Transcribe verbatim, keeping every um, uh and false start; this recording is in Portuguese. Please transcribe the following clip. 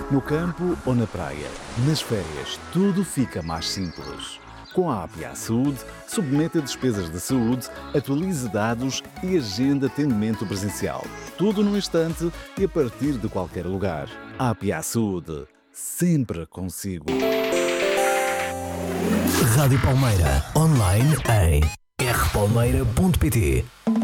No campo ou na praia, nas férias, tudo fica mais simples. Com a A P I A Saúde, submeta despesas de saúde, atualize dados e agenda atendimento presencial. Tudo num instante e a partir de qualquer lugar. A A P I A Saúde, sempre consigo. Rádio Palmeira, online em r palmeira ponto pt.